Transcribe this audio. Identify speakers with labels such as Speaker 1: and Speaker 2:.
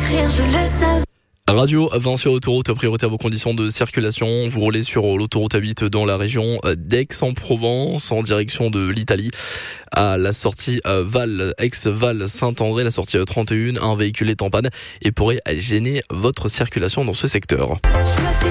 Speaker 1: écrire, je le savais.
Speaker 2: Radio 20 sur autoroute, priorité à vos conditions de circulation. Vous roulez sur l'autoroute A8 dans la région d'Aix-en-Provence en direction de l'Italie. À la sortie Val, ex-Val Saint-André, la sortie 31, un véhicule est en panne et pourrait gêner votre circulation dans ce secteur.